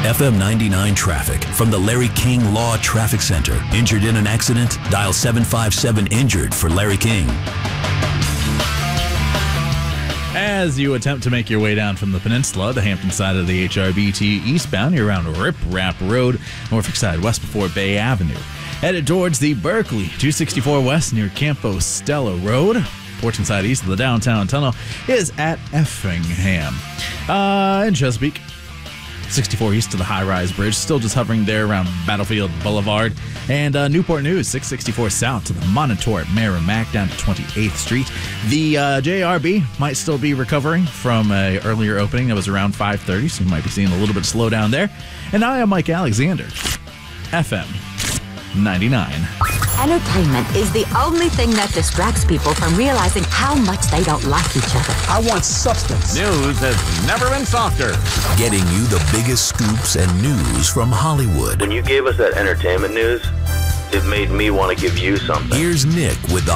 FM 99 traffic from the Larry King Law Traffic Center. Injured in an accident? Dial 757-INJURED for Larry King. As you attempt to make your way down from the peninsula, the Hampton side of the HRBT eastbound, you're around Rip Rap Road, Norfolk side west before Bay Avenue. Headed towards the Berkeley 264 west near Campo Stella Road. Fortune side east of the downtown tunnel is at Effingham. In Chesapeake, 64 east to the high-rise bridge, still just hovering there around Battlefield Boulevard. And Newport News, 664 south to the Monitor at Merrimack down to 28th Street. The JRB might still be recovering from an earlier opening that was around 5:30, so you might be seeing a little bit of slowdown there. And I am Mike Alexander, FM 99. Entertainment is the only thing that distracts people from realizing how much they don't like each other. I want substance. News has never been softer. Getting you the biggest scoops and news from Hollywood. When you gave us that entertainment news, it made me want to give you something. Here's Nick with the